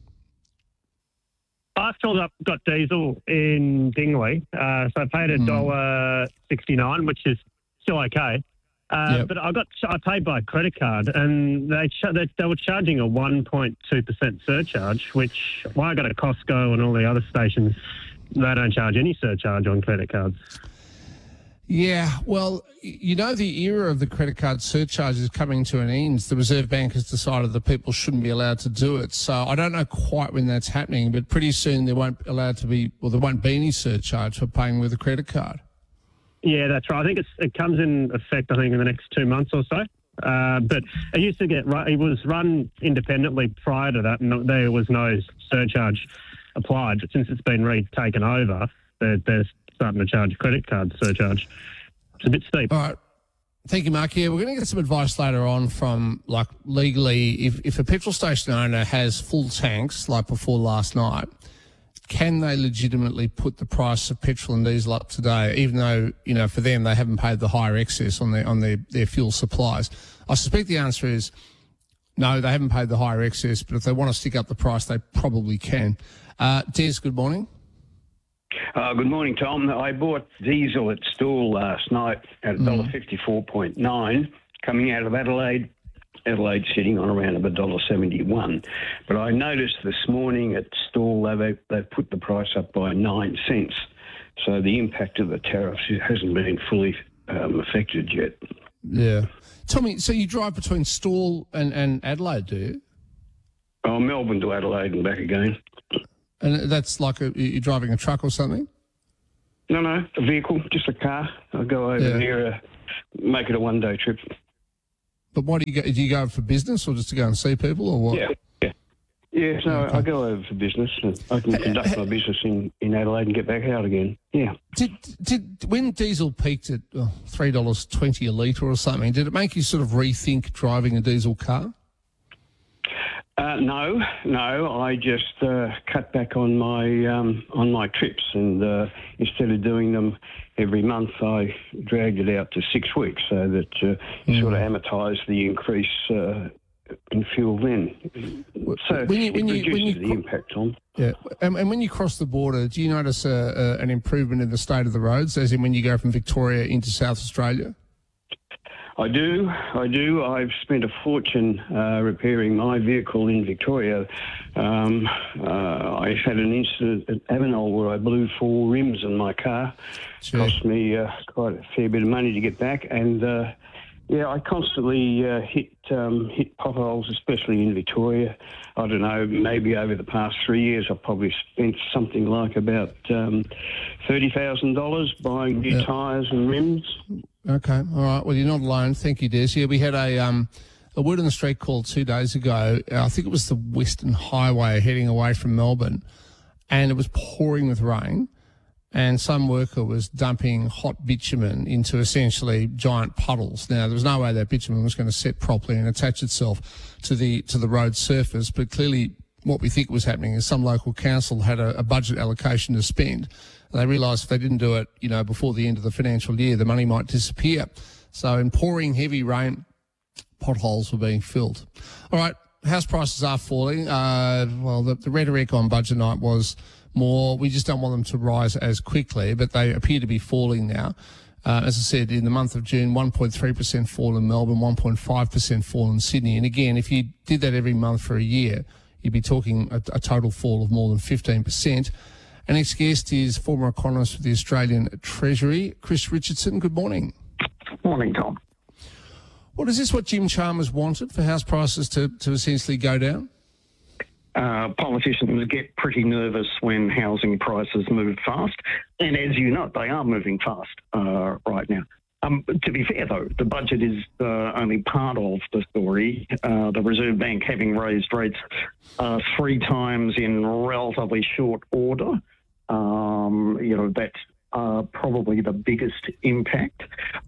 I filled up, got diesel in Dingley, uh, so I paid a dollar sixty-nine, which is still okay. Uh, yep. But I got I paid by credit card, and they ch- they, they were charging a one point two percent surcharge, which when I go to Costco and all the other stations, they don't charge any surcharge on credit cards. Yeah, well, you know, the era of the credit card surcharge is coming to an end. The Reserve Bank has decided that people shouldn't be allowed to do it. So I don't know quite when that's happening, but pretty soon there won't be allowed to be, well, there won't be any surcharge for paying with a credit card. Yeah, that's right. I think it's, it comes in effect, I think, in the next two months or so. Uh, but it used to get, it was run independently prior to that, and there was no surcharge applied. But since it's been retaken over, they're, they're starting to charge a credit card surcharge. It's a bit steep. All right. Thank you, Mark. Yeah, we're going to get some advice later on from, like, legally, if, if a petrol station owner has full tanks, like before last night, can they legitimately put the price of petrol and diesel up today, even though, you know, for them, they haven't paid the higher excess on their, on their, their fuel supplies? I suspect the answer is No, they haven't paid the higher excess, but if they want to stick up the price, they probably can. Uh, Des, good morning. Uh, good morning, Tom. I bought diesel at Stool last night at one dollar fifty-four point nine, coming out of Adelaide. Adelaide sitting on around one dollar seventy-one. But I noticed this morning at Stool they've, they've put the price up by nine cents. So the impact of the tariffs hasn't been fully um, affected yet. Yeah. Tell me, so you drive between Stool and, and Adelaide, do you? Oh, Melbourne to Adelaide and back again. And that's like a, you're driving a truck or something? No, no, a vehicle, just a car. I go over Yeah. there, uh, make it a one-day trip. But why do you go? Do you go for business or just to go and see people or what? Yeah, yeah. Yeah, so Okay. I go over for business. And I can conduct my business in, in Adelaide and get back out again. Yeah. Did did when diesel peaked at oh, three dollars twenty a litre or something, did it make you sort of rethink driving a diesel car? Uh, no, no. I just uh, cut back on my um, on my trips, and uh, instead of doing them every month, I dragged it out to six weeks, so that uh, you sort of amortise the increase uh, in fuel then. So When you- when it you- when reduces you the impact on. Yeah, and, and when you cross the border, do you notice a, a, an improvement in the state of the roads, as in when you go from Victoria into South Australia? I do, I do. I've spent a fortune uh, repairing my vehicle in Victoria. Um, uh, I had an incident at Avenel where I blew four rims in my car. Sure. Cost me uh, quite a fair bit of money to get back, and uh, yeah, I constantly uh, hit um, hit potholes, especially in Victoria. I don't know, maybe over the past three years, I've probably spent something like about um, thirty thousand dollars buying new Yeah. tyres and rims. Okay, all right. Well, you're not alone. Thank you, Des. Yeah, we had a um, a word on the street call two days ago. Uh, I think it was the Western Highway heading away from Melbourne, and it was pouring with rain, and some worker was dumping hot bitumen into essentially giant puddles. Now, there was no way that bitumen was going to set properly and attach itself to the to the road surface, but clearly what we think was happening is some local council had a, a budget allocation to spend. They realised if they didn't do it, you know, before the end of the financial year, the money might disappear. So in pouring heavy rain, potholes were being filled. All right, house prices are falling. Uh, well, the, the rhetoric on budget night was more, we just don't want them to rise as quickly, but they appear to be falling now. Uh, as I said, in the month of June, one point three percent fall in Melbourne, one point five percent fall in Sydney. And again, if you did that every month for a year, you'd be talking a, a total fall of more than fifteen percent. Our next guest is former economist for the Australian Treasury, Chris Richardson. Good morning. Morning, Tom. What is this what Jim Chalmers wanted for house prices to, to essentially go down? Uh, politicians get pretty nervous when housing prices move fast, and as you know, they are moving fast uh, right now. Um, to be fair, though, the budget is uh, only part of the story. Uh, the Reserve Bank having raised rates uh, three times in relatively short order, um, you know, that's uh, probably the biggest impact.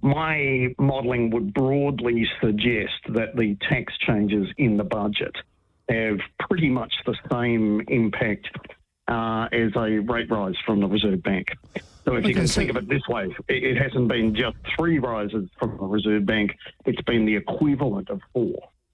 My modelling would broadly suggest that the tax changes in the budget have pretty much the same impact uh, as a rate rise from the Reserve Bank. So if you Okay, can so- think of it this way, it, it hasn't been just three rises from the Reserve Bank, it's been the equivalent of four.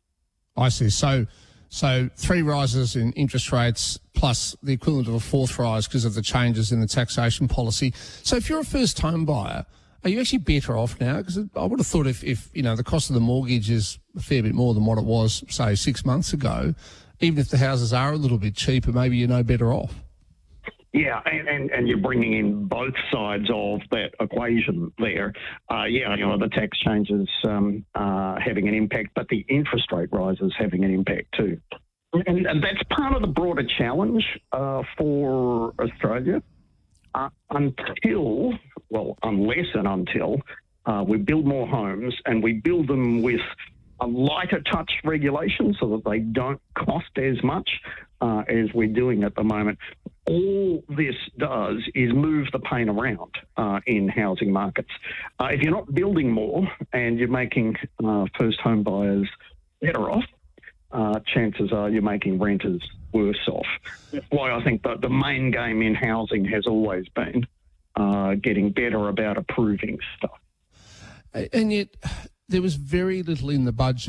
I see. So, so three rises in interest rates plus the equivalent of a fourth rise because of the changes in the taxation policy. So if you're a first home buyer, are you actually better off now? Because I would have thought if, if, you know, the cost of the mortgage is a fair bit more than what it was, say, six months ago, even if the houses are a little bit cheaper, maybe you're no better off. Yeah, and, and, and you're bringing in both sides of that equation there. Uh, yeah, you know, the tax changes um, uh, having an impact, but the interest rate rises having an impact too. And, and that's part of the broader challenge uh, for Australia. Uh, until, well, unless and until uh, we build more homes and we build them with a lighter touch regulation so that they don't cost as much uh, as we're doing at the moment. All this does is move the pain around uh, in housing markets. Uh, if you're not building more and you're making uh, first home buyers better off, uh, chances are you're making renters worse off. That's why I think that the main game in housing has always been uh, getting better about approving stuff. And yet there was very little in the budget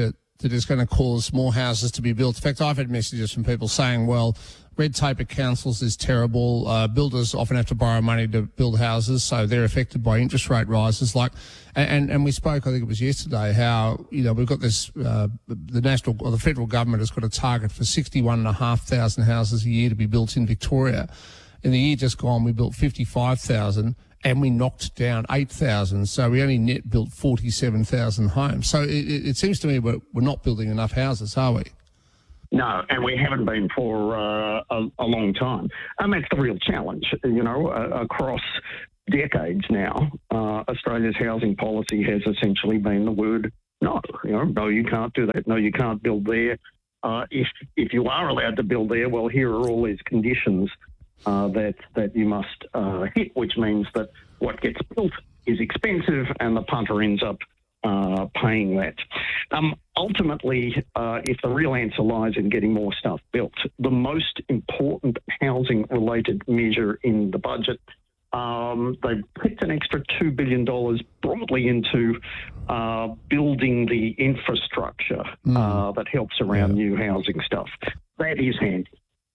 that is going to cause more houses to be built. In fact, I've had messages from people saying, well, red tape at councils is terrible. Uh, builders often have to borrow money to build houses, so they're affected by interest rate rises. Like, and, and we spoke, I think it was yesterday, how, you know, we've got this, uh, the national or the federal government has got a target for sixty-one and a half thousand houses a year to be built in Victoria. In the year just gone, we built fifty-five thousand and we knocked down eight thousand. So we only net built forty-seven thousand homes. So it, it seems to me we're, we're not building enough houses, are we? No, and we haven't been for uh, a, a long time. And that's the real challenge. You know, uh, across decades now, uh, Australia's housing policy has essentially been the word no. You know, no, you can't do that. No, you can't build there. Uh, if if you are allowed to build there, well, here are all these conditions uh, that that you must uh, hit, which means that what gets built is expensive and the punter ends up Uh, paying that. Um, ultimately, uh, if the real answer lies in getting more stuff built, the most important housing-related measure in the budget, um, they've picked an extra two billion dollars broadly into uh, building the infrastructure mm. uh, that helps around yeah. new housing stuff. That is handy.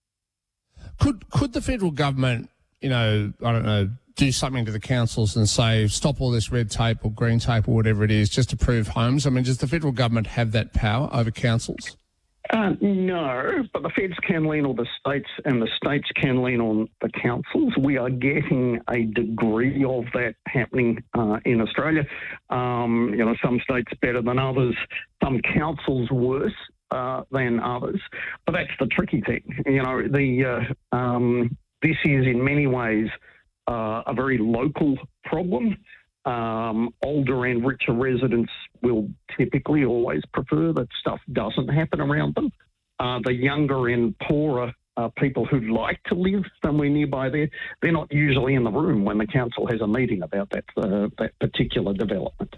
Could could the federal government, you know, I don't know, do something to the councils and say, stop all this red tape or green tape or whatever it is, just approve homes? I mean, does the federal government have that power over councils? Uh, no, but the feds can lean on the states and the states can lean on the councils. We are getting a degree of that happening uh, in Australia. Um, you know, some states better than others, some councils worse uh, than others. But that's the tricky thing. You know, the uh, um, this is in many ways Uh, a very local problem. Um, older and richer residents will typically always prefer that stuff doesn't happen around them. Uh, the younger and poorer uh, people who'd like to live somewhere nearby there, they're not usually in the room when the council has a meeting about that, uh, that particular development.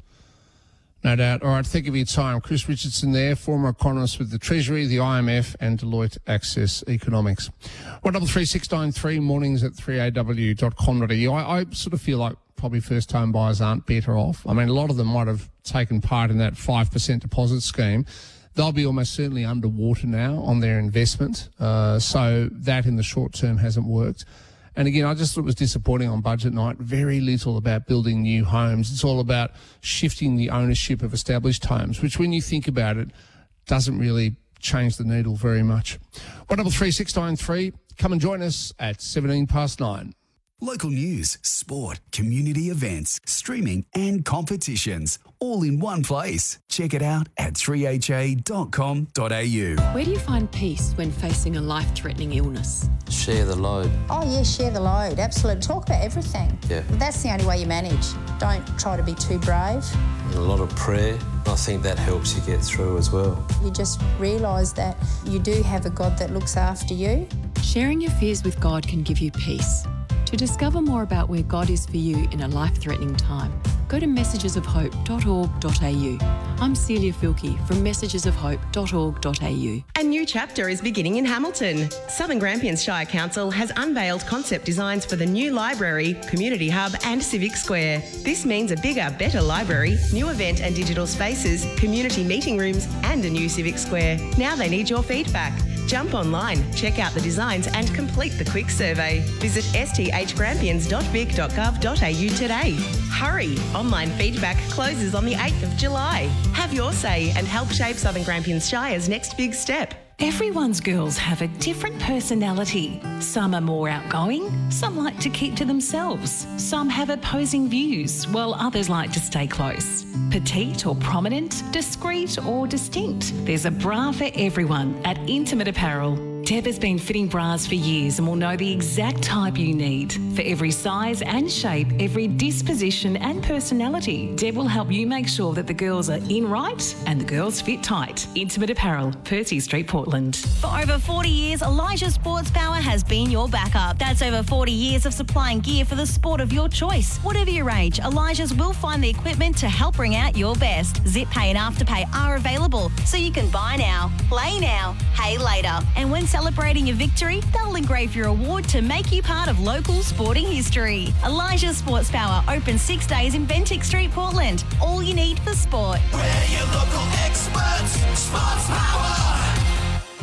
No doubt. All right, thank you for your time. Chris Richardson there, former economist with the Treasury, the I M F and Deloitte Access Economics. one double three six nine three, mornings at three a w dot com dot a u. I, I sort of feel like probably first-home buyers aren't better off. I mean, a lot of them might have taken part in that five percent deposit scheme. They'll be almost certainly underwater now on their investment, uh, so that in the short term hasn't worked. And again, I just thought it was disappointing on budget night. Very little about building new homes. It's all about shifting the ownership of established homes, which when you think about it, doesn't really change the needle very much. one double three six nine three, come and join us at seventeen past nine. Local news, sport, community events, streaming and competitions, all in one place. Check it out at three h a dot com dot a u. Where do you find peace when facing a life-threatening illness? Share the load. Oh, yeah, share the load. Absolutely. Talk about everything. Yeah. That's the only way you manage. Don't try to be too brave. And a lot of prayer. I think that helps you get through as well. You just realise that you do have a God that looks after you. Sharing your fears with God can give you peace. To discover more about where God is for you in a life-threatening time, go to messages of hope dot org dot a u. I'm Celia Filkey from messages of hope dot org dot a u. A new chapter is beginning in Hamilton. Southern Grampians Shire Council has unveiled concept designs for the new library, community hub and civic square. This means a bigger, better library, new event and digital spaces, community meeting rooms and a new civic square. Now they need your feedback. Jump online, check out the designs and complete the quick survey. Visit s t h grampians dot vic dot gov dot a u today. Hurry! Online feedback closes on the eighth of July. Have your say and help shape Southern Grampians Shire's next big step. Everyone's girls have a different personality. Some are more outgoing, some like to keep to themselves, some have opposing views, while others like to stay close. Petite or prominent, discreet or distinct. There's a bra for everyone at Intimate Apparel. Deb has been fitting bras for years and will know the exact type you need. For every size and shape, every disposition and personality, Deb will help you make sure that the girls are in right and the girls fit tight. Intimate Apparel, Percy Street, Portland. For over forty years, Elijah Sports Power has been your backup. That's over forty years of supplying gear for the sport of your choice. Whatever your age, Elijah's will find the equipment to help bring out your best. Zip Pay and Afterpay are available, so you can buy now, play now, pay later. And when celebrating a victory, they'll engrave your award to make you part of local sporting history. Elijah Sports Power open six days in Bentinck Street, Portland. All you need for sport. We're your local experts. Sport.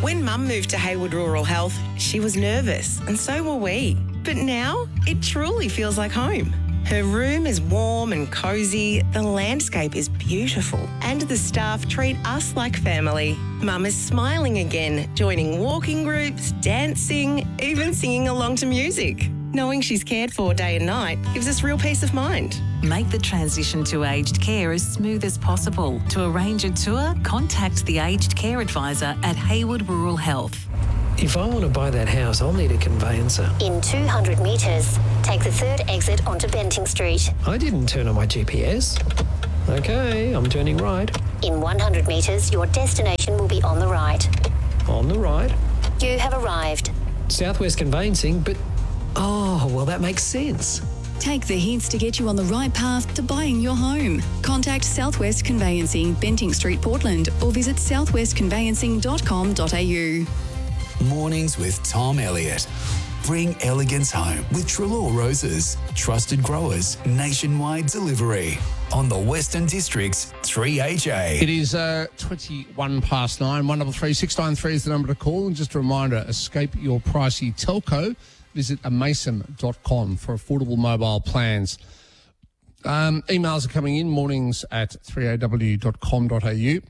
When Mum moved to Hayward Rural Health, she was nervous, and so were we. But now, it truly feels like home. Her room is warm and cosy, the landscape is beautiful, and the staff treat us like family. Mum is smiling again, joining walking groups, dancing, even singing along to music. Knowing she's cared for day and night gives us real peace of mind. Make the transition to aged care as smooth as possible. To arrange a tour, contact the aged care advisor at Hayward Rural Health. If I want to buy that house, I'll need a conveyancer. In two hundred metres, take the third exit onto Benting Street. I didn't turn on my G P S. Okay, I'm turning right. In one hundred metres, your destination will be on the right. On the right. You have arrived. Southwest Conveyancing, but... Oh, well, that makes sense. Take the hints to get you on the right path to buying your home. Contact Southwest Conveyancing, Benting Street, Portland, or visit southwest conveyancing dot com dot a u. Mornings with Tom Elliott. Bring elegance home with Trelaw Roses. Trusted growers, nationwide delivery. On the Western District's three H A. It is uh, twenty-one past nine. one double three six nine three is the number to call. And just a reminder, escape your pricey telco. Visit amason dot com for affordable mobile plans. Um, emails are coming in, mornings at three a w dot com dot a u.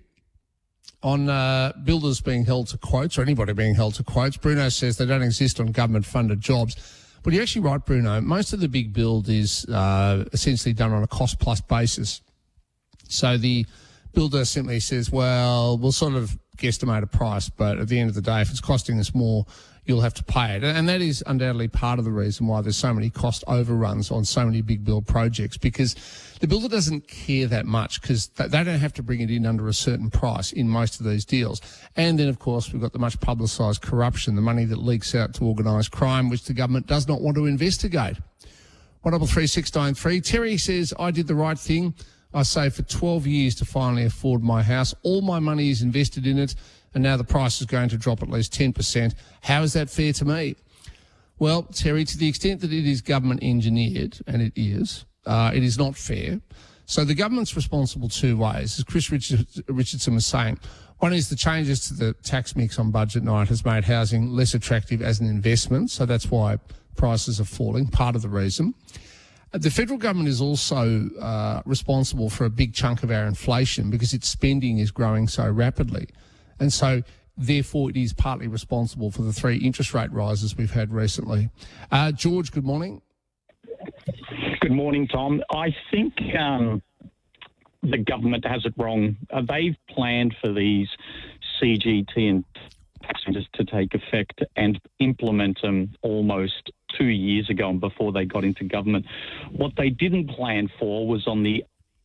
On uh, builders being held to quotes, or anybody being held to quotes, Bruno says they don't exist on government-funded jobs. But you're actually right, Bruno. Most of the big build is uh, essentially done on a cost-plus basis. So the builder simply says, well, we'll sort of guesstimate a price, but at the end of the day, if it's costing us more, you'll have to pay it. And that is undoubtedly part of the reason why there's so many cost overruns on so many big build projects, because the builder doesn't care that much because they don't have to bring it in under a certain price in most of these deals. And then, of course, we've got the much publicised corruption, the money that leaks out to organised crime, which the government does not want to investigate. one double three six nine three. Terry says, I did the right thing. I saved for twelve years to finally afford my house. All my money is invested in it, and now the price is going to drop at least ten percent. How is that fair to me? Well, Terry, to the extent that it is government engineered, and it is, uh, it is not fair. So the government's responsible two ways, as Chris Richard, Richardson was saying. One is the changes to the tax mix on budget night has made housing less attractive as an investment, so that's why prices are falling, part of the reason. The federal government is also uh, responsible for a big chunk of our inflation because its spending is growing so rapidly. And so, therefore, it is partly responsible for the three interest rate rises we've had recently. Uh, George, good morning. Good morning, Tom. I think um, the government has it wrong. Uh, they've planned for these C G T and tax changes to take effect and implement them almost two years ago and before they got into government. What they didn't plan for was on the...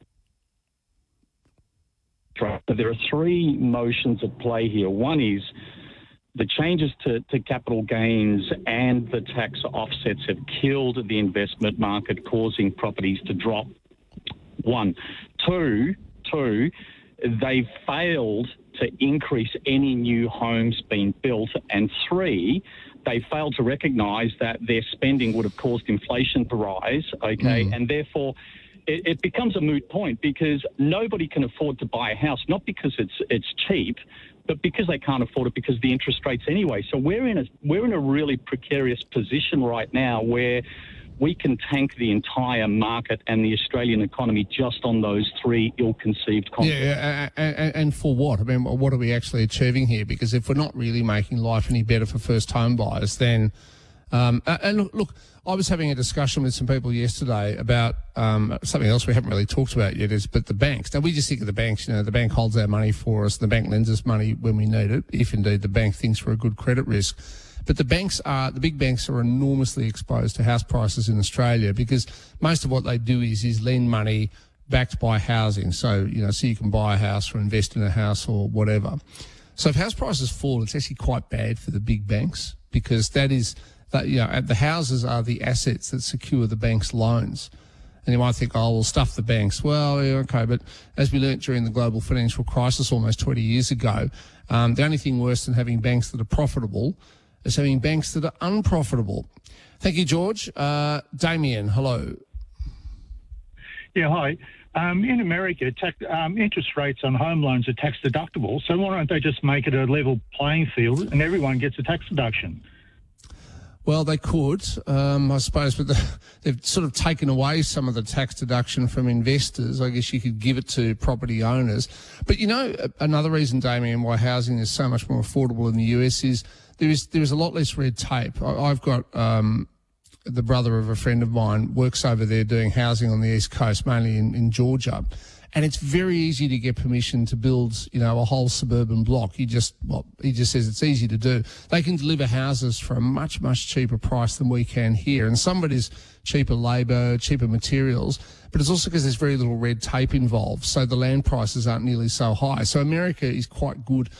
There are three motions at play here. One is the changes to, to capital gains and the tax offsets have killed the investment market, causing properties to drop. One. Two, two, they've failed to increase any new homes being built. And three, they failed to recognise that their spending would have caused inflation to rise, okay, mm. and therefore it, it becomes a moot point because nobody can afford to buy a house, not because it's it's cheap, but because they can't afford it because of the interest rates anyway. So we're in a we're in a really precarious position right now where we can tank the entire market and the Australian economy just on those three ill-conceived concepts. Yeah, and, and for what? I mean, what are we actually achieving here? Because if we're not really making life any better for first home buyers, then... Um, and look, look, I was having a discussion with some people yesterday about um, something else we haven't really talked about yet, is but the banks. Now, we just think of the banks, you know, the bank holds our money for us, the bank lends us money when we need it, if indeed the bank thinks we're a good credit risk. But the banks are, the big banks are enormously exposed to house prices in Australia because most of what they do is, is lend money backed by housing. So, you know, so you can buy a house or invest in a house or whatever. So if house prices fall, it's actually quite bad for the big banks because that is, that, you know, the houses are the assets that secure the bank's loans. And you might think, oh, we'll stuff the banks. Well, yeah, okay, but as we learnt during the global financial crisis almost twenty years ago, um, the only thing worse than having banks that are profitable is having banks that are unprofitable. Thank you, George. Uh, Damien, hello. Yeah, hi. Um, in America, tax, um, interest rates on home loans are tax deductible. So why don't they just make it a level playing field and everyone gets a tax deduction? Well, they could, um, I suppose, but the, they've sort of taken away some of the tax deduction from investors. I guess you could give it to property owners. But, you know, another reason, Damien, why housing is so much more affordable in the U S is there is there is a lot less red tape. I, I've got um, the brother of a friend of mine works over there doing housing on the East Coast, mainly in, in Georgia. And it's very easy to get permission to build, you know, a whole suburban block. He just, well, he just says it's easy to do. They can deliver houses for a much, much cheaper price than we can here. And some of it is cheaper labour, cheaper materials, but it's also because there's very little red tape involved. So the land prices aren't nearly so high. So America is quite good